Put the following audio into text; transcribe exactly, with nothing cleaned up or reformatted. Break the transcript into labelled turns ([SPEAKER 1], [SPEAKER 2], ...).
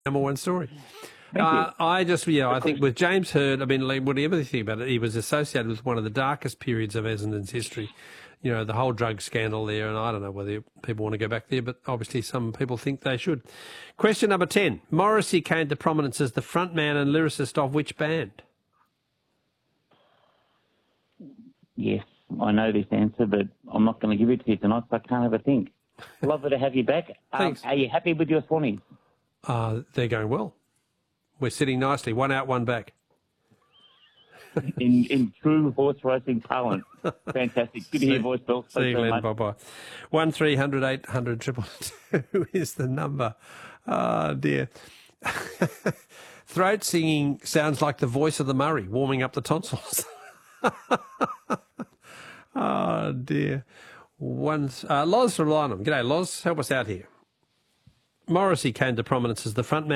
[SPEAKER 1] number one story.
[SPEAKER 2] Thank
[SPEAKER 1] Uh,
[SPEAKER 2] you.
[SPEAKER 1] I just, yeah, I think with James Hird, I mean, like, whatever you think about it, he was associated with one of the darkest periods of Essendon's history. You know, the whole drug scandal there, and I don't know whether people want to go back there, but obviously some people think they should. Question number ten. Morrissey came to prominence as the frontman and lyricist of which band?
[SPEAKER 2] Yes, I know this answer, but I'm not going to give it to you tonight, so I can't have a think. Lovely to have you back. Um,
[SPEAKER 1] Thanks.
[SPEAKER 2] Are you happy with your Swannies?
[SPEAKER 1] Uh, they're going well. We're sitting nicely, one out, one back.
[SPEAKER 2] in in true horse racing parlance. Fantastic. Good to hear your voice, Bill.
[SPEAKER 1] See you,
[SPEAKER 2] Thanks very
[SPEAKER 1] Glenn.
[SPEAKER 2] much.
[SPEAKER 1] Bye-bye. one three hundred eight hundred triple two is the number. Oh, dear. Throat singing sounds like the voice of the Murray, warming up the tonsils. Oh, dear. One, uh, Loz from Lynham. G'day, Loz. Help us out here. Morrissey came to prominence as the frontman